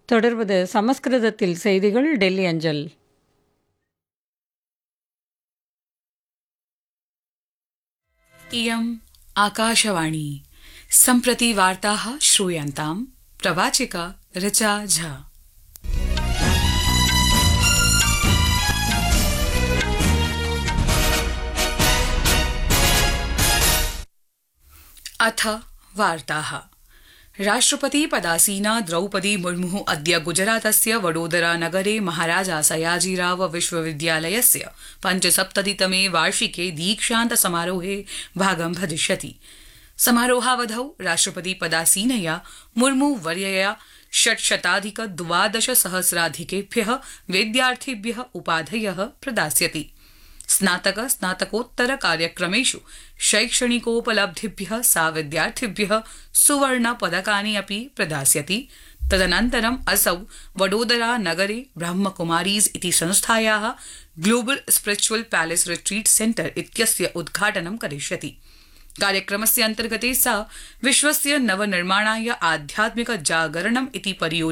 தொடர்வது சமஸ்கிருதத்தில் செய்திகள் டெல்லி அஞ்சல். इयम् आकाशवाणी सम्प्रति वार्ताः श्रूयन्ताम् प्रवाचिका ऋचा झा. अथ वार्ताः. राष्ट्रपति पदासीना द्रौपदी मुर्मुः अद्य गुजरातस्य वडोदरा नगरे महाराजा सयाजीराव विश्वविद्यालयस्य 75तमे वार्षिके दीक्षान्त समारोहे भागं भजिष्यति. समारोहावधौ राष्ट्रपति पदासीनया मुर्मु वर्यया 612,000 विद्यार्थिभ्यः उपाधयः प्रदास्यति. स्नातक स्नातकोत्तर कार्यक्रमेषु शैक्षणिकोपलब्धिभ्यः सा विद्यार्थिभ्यः सुवर्ण पदकानि अपि प्रदास्यति. तदनन्तरम् असौ वडोदरा नगरे ब्रह्मकुमारीज़ इति संस्थायाः global spiritual palace retreat centre इत्यस्य उद्घाटनं करिष्यति. कार्यक्रमस्य अन्तर्गते सा विश्वस्य नवनिर्माणाय आध्यात्मिक जागरणम् इति परियोजनायाः